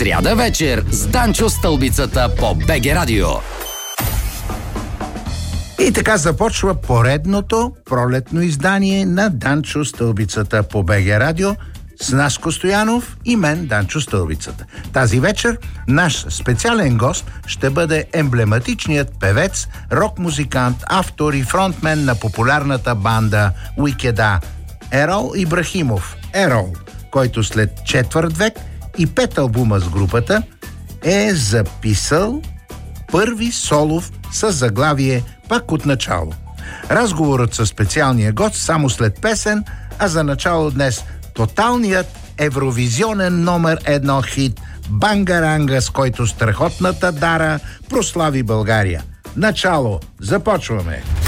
Сряда вечер с Данчо Стълбицата по БГ Радио. И така започва поредното пролетно издание на Данчо Стълбицата по БГ Радио с Наско Стоянов и мен, Данчо Стълбицата. Тази вечер наш специален гост ще бъде емблематичният певец, рок-музикант, автор и фронтмен на популярната банда Уикеда Ерол Ибрахимов. Ерол, който след четвърт век и 5 албума с групата е записал първи солов с заглавие «Пак от начало». Разговорът със специалния гост само след песен, а за начало днес тоталният евровизионен номер 1 хит «Бангаранга», с който страхотната Дара прослави България. Начало, започваме!